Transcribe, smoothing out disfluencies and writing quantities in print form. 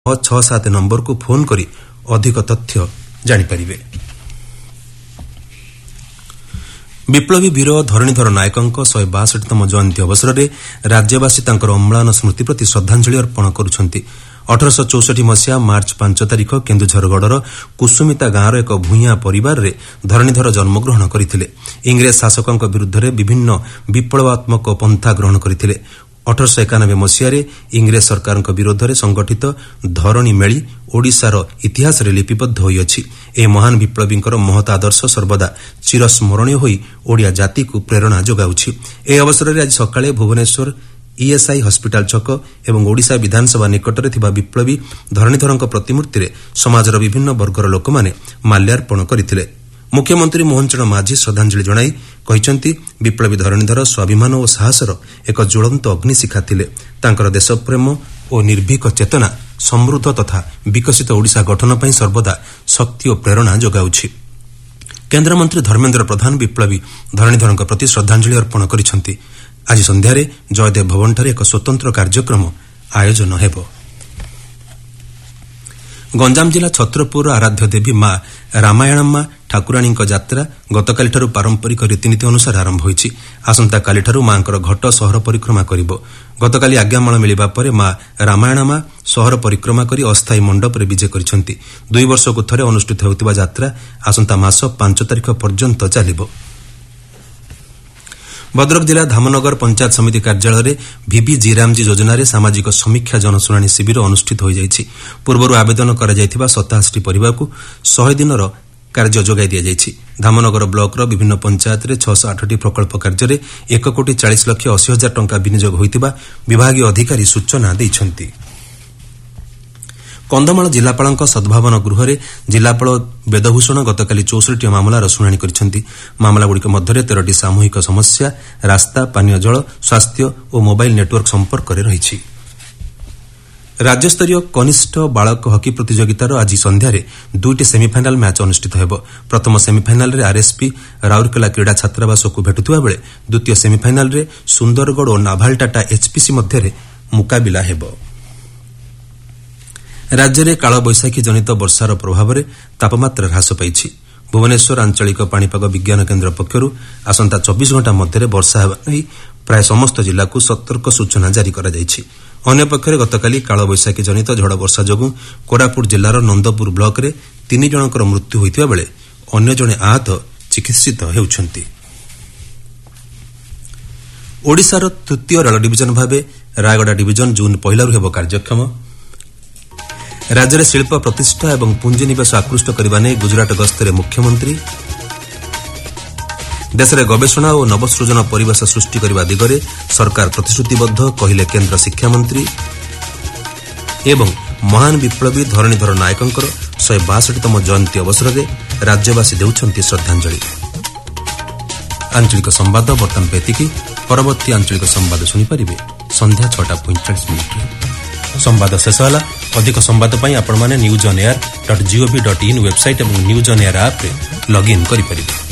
67 ନମ୍ବରକୁ ଫୋନ୍ କରି ଅଧିକ ତଥ୍ୟ ଜାଣିପାରିବେ। ବିପ୍ଳବୀ ବୀର ଧରଣୀଧର ନାୟକଙ୍କ 162ତମ ଜୟନ୍ତୀ ଅବସରରେ ରାଜ୍ୟବାସୀ ତାଙ୍କର ଅମ୍ଳାନ ସ୍ମୃତି ପ୍ରତି ଶ୍ରଦ୍ଧାଞ୍ଜଳି ଅର୍ପଣ କରୁଛନ୍ତି। 1864 ମସିହା ମାର୍ଚ୍ଚ 5 ତାରିଖ କେନ୍ଦୁଝରଗଡ଼ର କୁସୁମିତା ଗାଁର ଏକ ଭୂଇଁଆ ପରିବାରରେ ଧରଣୀଧର ଜନ୍ମଗ୍ରହଣ କରିଥିଲେ। ଇଂରେଜ ଶାସକଙ୍କ ବିରୁଦ୍ଧରେ ବିଭିନ୍ନ ବିପ୍ଳବାତ୍ମକ ପନ୍ଥା ଗ୍ରହଣ କରିଥିଲେ। 1891 ମସିହାରେ ଇଂରେଜ ସରକାରଙ୍କ ବିରୋଧରେ ସଂଗଠିତ ଧରଣୀ ମେଳି ଓଡ଼ିଶାର ଇତିହାସରେ ଲିପିବଦ୍ଧ ହୋଇଅଛି। ଏହି ମହାନ ବିପ୍ଳବୀଙ୍କର ମହତ ଆଦର୍ଶ ସର୍ବଦା ଚିରସ୍ମରଣୀୟ ହୋଇ ଓଡ଼ିଆ ଜାତିକୁ ପ୍ରେରଣା ଯୋଗାଉଛି। ଏହି ଅବସରରେ ଆଜି ସକାଳେ ଭୁବନେଶ୍ୱର ଇଏସ୍ଆଇ ହସ୍ପିଟାଲ ଛକ ଏବଂ ଓଡ଼ିଶା ବିଧାନସଭା ନିକଟରେ ଥିବା ବିପ୍ଳବୀ ଧରଣୀଧରଙ୍କ ପ୍ରତିମୂର୍ତ୍ତିରେ ସମାଜର ବିଭିନ୍ନ ବର୍ଗର ଲୋକମାନେ ମାଲ୍ୟାର୍ପଣ କରିଥିଲେ। ମୁଖ୍ୟମନ୍ତ୍ରୀ ମୋହନ ଚରଣ ମାଝୀ ଶ୍ରଦ୍ଧାଞ୍ଜଳି ଜଣାଇ କହିଛନ୍ତି, ବିପ୍ଳବୀ ଧରଣୀଧର ସ୍ୱାଭିମାନ ଓ ସାହସର ଏକ ଜ୍ୱଳନ୍ତ ଅଗ୍ନିଶିଖା ଥିଲେ। ତାଙ୍କର ଦେଶପ୍ରେମ ଓ ନିର୍ଭୀକ ଚେତନା ସମୃଦ୍ଧ ତଥା ବିକଶିତ ଓଡ଼ିଶା ଗଠନ ପାଇଁ ସର୍ବଦା ଶକ୍ତି ଓ ପ୍ରେରଣା ଯୋଗାଉଛି। କେନ୍ଦ୍ରମନ୍ତ୍ରୀ ଧର୍ମେନ୍ଦ୍ର ପ୍ରଧାନ ବିପ୍ଳବୀ ଧରଣୀଧରଙ୍କ ପ୍ରତି ଶ୍ରଦ୍ଧାଞ୍ଜଳି ଅର୍ପଣ କରିଛନ୍ତି। ଆଜି ସନ୍ଧ୍ୟାରେ ଜୟଦେବ ଭବନଠାରେ ଏକ ସ୍ୱତନ୍ତ୍ର କାର୍ଯ୍ୟକ୍ରମ ଆୟୋଜନ ହେବ। ଗଞ୍ଜାମ ଜିଲ୍ଲା ଛତ୍ରପୁରର ଆରାଧ୍ୟ ଦେବୀ ମା ରାମାୟଣମ୍ମା ଠାକୁରାଣୀଙ୍କ ଯାତ୍ରା ଗତକାଲିଠାରୁ ପାରମ୍ପରିକ ରୀତିନୀତି ଅନୁସାରେ ଆରମ୍ଭ ହୋଇଛି। ଆସନ୍ତାକାଲିଠାରୁ ମାଙ୍କର ଘଟ ସହର ପରିକ୍ରମା କରିବ। ଗତକାଲି ଆଜ୍ଞାମାଳ ମିଳିବା ପରେ ମା ରାମାୟଣମା ସହର ପରିକ୍ରମା କରି ଅସ୍ଥାୟୀ ମଣ୍ଡପରେ ବିଜେ କରିଛନ୍ତି। 2 ବର୍ଷକୁ ଥରେ ଅନୁଷ୍ଠିତ ହେଉଥିବା ଯାତ୍ରା ଆସନ୍ତା ମାସ 5 ତାରିଖ ପର୍ଯ୍ୟନ୍ତ ଚାଲିବ। ଭଦ୍ରକ ଜିଲ୍ଲା ଧାମନଗର ପଞ୍ଚାୟତ ସମିତି କାର୍ଯ୍ୟାଳୟରେ ଭିଭି ଜିରାମଜି ଯୋଜନାରେ ସାମାଜିକ ସମୀକ୍ଷା ଜନଶୁଣାଣି ଶିବିର ଅନୁଷ୍ଠିତ ହୋଇଯାଇଛି। ପୂର୍ବରୁ ଆବେଦନ କରାଯାଇଥିବା 87ଟି ପରିବାରକୁ 100 ଦିନର କାର୍ଯ୍ୟ ଯୋଗାଇ ଦିଆଯାଇଛି। ଧାମନଗର ବ୍ଲକର ବିଭିନ୍ନ ପଞ୍ଚାୟତରେ 608ଟି ପ୍ରକଳ୍ପ କାର୍ଯ୍ୟରେ 1,40,80,000 ଟଙ୍କା ବିନିଯୋଗ ହୋଇଥିବା ବିଭାଗୀୟ ଅଧିକାରୀ ସୂଚନା ଦେଇଛନ୍ତି। କନ୍ଧମାଳ ଜିଲ୍ଲାପାଳଙ୍କ ସଦ୍ଭାବନା ଗୃହରେ ଜିଲ୍ଲାପାଳ ବେଦଭୂଷଣ ଗତକାଲି 64ଟି ମାମଲାର ଶୁଣାଣି କରିଛନ୍ତି। ମାମଲାଗୁଡ଼ିକ ମଧ୍ୟରେ 13ଟି ସାମୂହିକ ସମସ୍ୟା, ରାସ୍ତା, ପାନୀୟ ଜଳ, ସ୍ୱାସ୍ଥ୍ୟ ଓ ମୋବାଇଲ୍ ନେଟୱାର୍କ ସମ୍ପର୍କରେ ରହିଛି। ରାଜ୍ୟସ୍ତରୀୟ କନିଷ୍ଠ ବାଳକ ହକି ପ୍ରତିଯୋଗିତାର ଆଜି ସନ୍ଧ୍ୟାରେ 2ଟି ସେମିଫାଇନାଲ୍ ମ୍ୟାଚ୍ ଅନୁଷ୍ଠିତ ହେବ। ପ୍ରଥମ ସେମିଫାଇନାଲ୍ରେ ଆର୍ଏସ୍ପି ରାଉରକେଲା କ୍ରୀଡ଼ା ଛାତ୍ରାବାସକୁ ଭେଟୁଥିବା ବେଳେ ଦ୍ୱିତୀୟ ସେମିଫାଇନାଲ୍ରେ ସୁନ୍ଦରଗଡ଼ ଓ ନାଭାଲ ଟାଟା ଏଚ୍ପିସି ମଧ୍ୟରେ ମୁକାବିଲା ହେବ। ରାଜ୍ୟରେ କାଳବୈଶାଖୀ ଜନିତ ବର୍ଷାର ପ୍ରଭାବରେ ତାପମାତ୍ରା ହ୍ରାସ ପାଇଛି। ଭୁବନେଶ୍ୱର ଆଞ୍ଚଳିକ ପାଣିପାଗ ବିଜ୍ଞାନ କେନ୍ଦ୍ର ପକ୍ଷରୁ ଆସନ୍ତା 24 ଘଣ୍ଟା ମଧ୍ୟରେ ବର୍ଷା ହେବା ନେଇ ପ୍ରାୟ ସମସ୍ତ ଜିଲ୍ଲାକୁ ସତର୍କ ସୂଚନା ଜାରି କରାଯାଇଛି। ଅନ୍ୟପକ୍ଷରେ ଗତକାଲି କାଳବୈଶାଖୀ ଜନିତ ଝଡ଼ ବର୍ଷା ଯୋଗୁଁ କୋରାପୁଟ ଜିଲ୍ଲାର ନନ୍ଦପୁର ବ୍ଲକରେ 3 ଜଣଙ୍କର ମୃତ୍ୟୁ ହୋଇଥିବା ବେଳେ ଅନ୍ୟ ଜଣେ ଆହତ ଚିକିତ୍ସିତ ହେଉଛନ୍ତି। ଓଡ଼ିଶାର ତୃତୀୟ ରେଳ ଡିଭିଜନ ଭାବେ ରାୟଗଡ଼ା ଡିଭିଜନ ଜୁନ୍ 1ରୁ ହେବ କାର୍ଯ୍ୟକ୍ଷମ। ରାଜ୍ୟରେ ଶିଳ୍ପ ପ୍ରତିଷ୍ଠା ଏବଂ ପୁଞ୍ଜିନିବେଶ ଆକୃଷ୍ଟ କରିବା ନେଇ ଗୁଜରାଟ ଗସ୍ତରେ ମୁଖ୍ୟମନ୍ତ୍ରୀ। ଦେଶରେ ଗବେଷଣା ଓ ନବସୃଜନ ପରିବେଶ ସୃଷ୍ଟି କରିବା ଦିଗରେ ସରକାର ପ୍ରତିଶ୍ରୁତିବଦ୍ଧ, କହିଲେ କେନ୍ଦ୍ର ଶିକ୍ଷାମନ୍ତ୍ରୀ। ଏବଂ ମହାନ ବିପ୍ଳବୀ ଧରଣୀଧର ନାୟକଙ୍କର 162ତମ ଜୟନ୍ତୀ ଅବସରରେ ରାଜ୍ୟବାସୀ ଦେଉଛନ୍ତି ଶ୍ରଦ୍ଧାଞ୍ଜଳି। ଆଞ୍ଚଳିକ ସମ୍ବାଦ ବର୍ତ୍ତମାନ ଏତିକି। ପରବର୍ତ୍ତୀ ଆଞ୍ଚଳିକ ସମ୍ବାଦ ଶୁଣିପାରିବେ ସନ୍ଧ୍ୟା 6:45। ସମ୍ବାଦ ଶେଷ ହେଲା। ଅଧିକ ସମ୍ବାଦ ପାଇଁ ଆପଣମାନେ newsonair.gov.in ୱେବସାଇଟ୍ ଏବଂ ନ୍ୟୁଜ୍ ଅନ୍ ଏୟାର ଆପ୍ରେ ଲଗ୍ଇନ୍ କରିପାରିବେ।